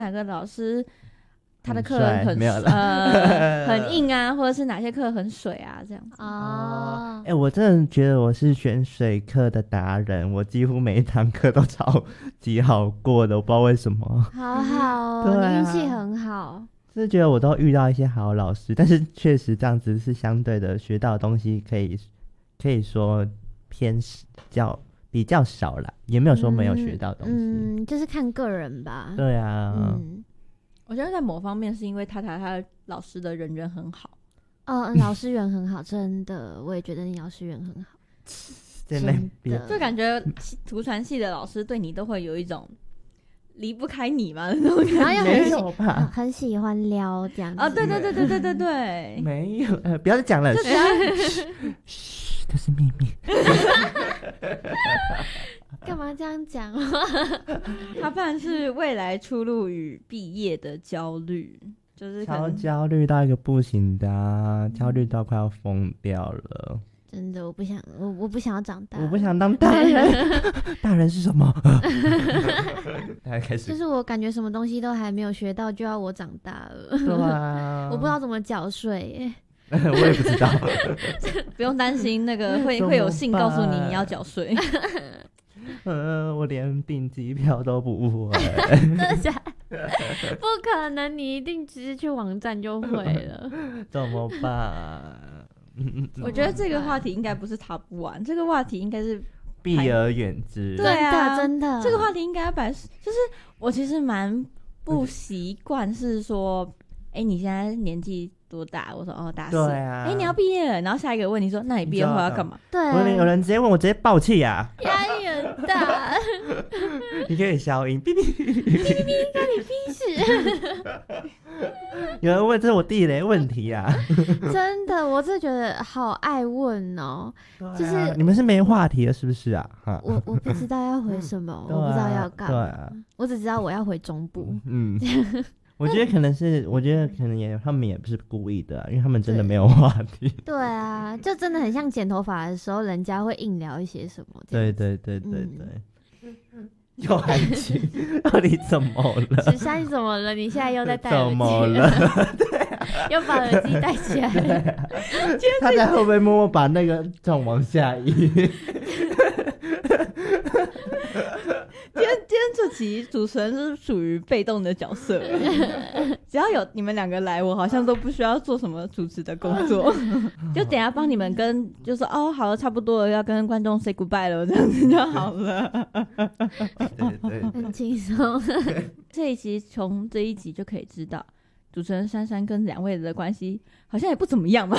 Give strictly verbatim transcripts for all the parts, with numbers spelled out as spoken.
哪个老师他的课很很没有啦呃很硬啊，或者是哪些课很水啊，这样子。 哦， 哎、欸，我真的觉得我是选水课的达人，我几乎每一堂课都超级好过的，我不知道为什么。 好好哦， 对啊你运气很好。 就是觉得我都遇到一些好老师，但是确实这样子是相对的学到的东西可以可以说偏较比较少啦，也没有说没有学到东西。 嗯，嗯，就是看个人吧。 对啊， 嗯， 我觉得在某方面是因为他他他老师的人缘很好。 哦，老师缘很好，真的，我也觉得你老师缘很好。 在那边就感觉图传系的老师对你都会有一种离不开你嘛那种感觉， 然后又很喜、 嗯、 很喜欢撩这样子。 啊，对对对对对对对， 没有，呃，不要再讲了， 就嘘，这是秘密。 干嘛这样讲？ 他怕是未来出路与毕业的焦虑，就是超焦虑到一个不行的、啊，焦虑到快要疯掉了。 真的，我不想，我我不想要长大， 我不想当大人。大人是什么？大家开始， 就是我感觉什么东西都还没有学到，就要我长大了。 对啊， 我不知道怎么缴税耶。 我也不知道。 不用担心，那个会会有信告诉你你要缴税。 呃，我连订机票都不会。 真的假的？不可能，你一定直接去网站就会了。 怎么办？ 我觉得这个话题应该不是讨不完，这个话题应该是避而远之。 对啊， 真的，真的， 这个话题应该摆，就是我其实蛮不习惯，是说，哎、欸，你现在年纪多大？我说哦，大四。对啊。哎、欸，你要毕业了，然后下一个问题说，那你毕业后要干嘛？ 对、 啊，有人直接问我，直接爆气啊！ 压力很大。 你可以消音，哔哔哔哔哔哔，关你屁事！ 有人问，这是我地雷问题啊！ 真的，我真的觉得好爱问哦、喔，就是、 啊、你们是没话题了，是不是啊？ 我我不知道要回什么， 嗯、 我不知道要干嘛、 啊， 我只知道我要回中部。 嗯，我觉得可能是，我觉得可能也他们也不是故意的、啊，因为他们真的没有话题。 对啊，就真的很像剪头发的时候，人家会硬聊一些什么。 对对对对对。嗯又安静，到底怎么了？ 芷珊怎么了？你现在又在戴耳机？ 怎么了？对、啊， 又把耳机戴起来。 啊、他在后面默默把那个状往下移。 今天今天这集主持人是属于被动的角色，只要有你们两个来，我好像都不需要做什么主持的工作，就等一下帮你们跟就说哦，好了，差不多了，要跟观众 say goodbye 了，这样子就好了。 对对， 很轻松。 这一集从这一集就可以知道，主持人珊珊跟两位的关系好像也不怎么样嘛。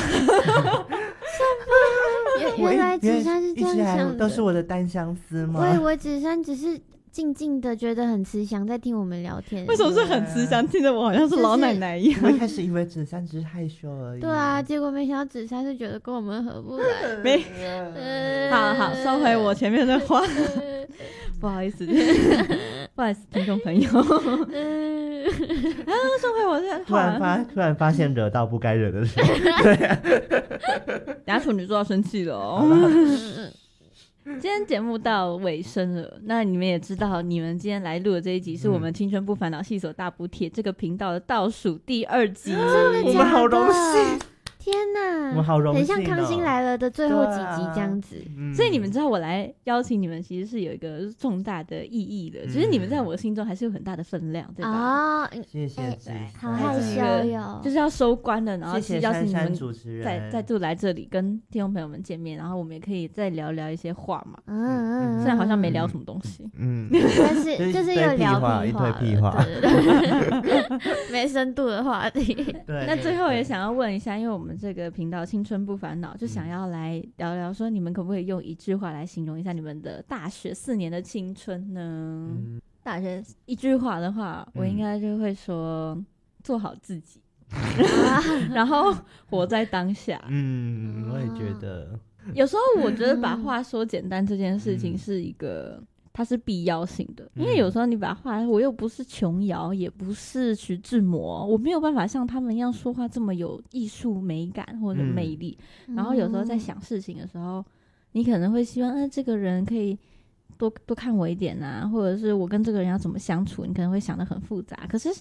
原来芷珊是这样想的， 都是我的单相思吗？ 我以为芷珊只是静静的觉得很慈祥，在听我们聊天。 为什么是很慈祥？听着我好像是老奶奶一样。 我一开始以为芷珊只是害羞而已。 对啊，结果没想到芷珊是觉得跟我们合不来。 没，好好收回我前面的话。不好意思，不好意思，听众朋友。嗯，啊，收回我这突然发突然发现惹到不该惹的事。对啊， 等下处女座要生气了哦。今天节目到尾声了，那你们也知道，你们今天来录的这一集是我们青春不烦恼系所大补帖这个频道的倒数第二集， 我们好荣幸。 天哪， 我们好荣幸、哦， 很像康熙来了的最后几集这样子、 啊嗯、 所以你们知道我来邀请你们其实是有一个重大的意义的，其实、嗯、你们在我心中还是有很大的分量，对吧？ 哦， 谢谢芷珊， 好害羞哟， 就是要收官了，然后是邀请你们再再度来这里跟听众朋友们见面，然后我们也可以再聊聊一些话嘛。嗯嗯，虽然好像没聊什么东西， 嗯，但是就是又聊一堆屁话， 对对对没深度的话题。 对， 那最后也想要问一下，因为我们这个频道青春不烦恼，就想要来聊聊说，你们可不可以用一句话来形容一下你们的大学四年的青春呢？嗯、大学一句话的话，我应该就会说、嗯、做好自己，然后活在当下。 嗯，我也觉得， 有时候我觉得把话说简单这件事情是一个。嗯它是必要性的，因为有时候你把话，我又不是琼瑶，也不是徐志摩，我没有办法像他们一样说话这么有艺术美感或者魅力、嗯。然后有时候在想事情的时候，你可能会希望，呃，这个人可以多多看我一点啊，或者是我跟这个人要怎么相处，你可能会想得很复杂。可是